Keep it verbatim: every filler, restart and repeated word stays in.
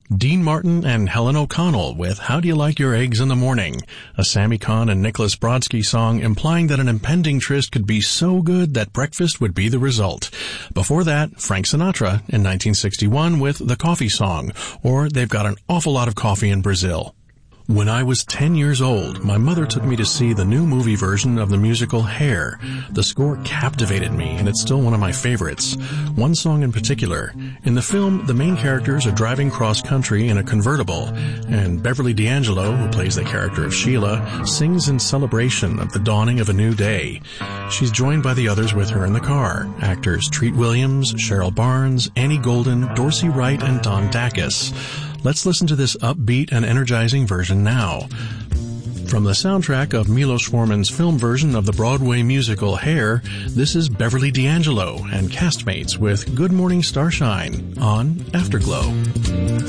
Dean Martin and Helen O'Connell with How Do You Like Your Eggs in the Morning, a Sammy Kahn and Nicholas Brodsky song implying that an impending tryst could be so good that breakfast would be the result. Before that, Frank Sinatra in nineteen sixty-one with The Coffee Song, or They've Got an Awful Lot of Coffee in Brazil. When I was ten years old, my mother took me to see the new movie version of the musical Hair. The score captivated me, and it's still one of my favorites. One song in particular. In the film, the main characters are driving cross-country in a convertible, and Beverly D'Angelo, who plays the character of Sheila, sings in celebration of the dawning of a new day. She's joined by the others with her in the car, actors Treat Williams, Cheryl Barnes, Annie Golden, Dorsey Wright, and Don Dacus. Let's listen to this upbeat and energizing version now. From the soundtrack of Milos Forman's film version of the Broadway musical Hair, this is Beverly D'Angelo and castmates with Good Morning Starshine on Afterglow.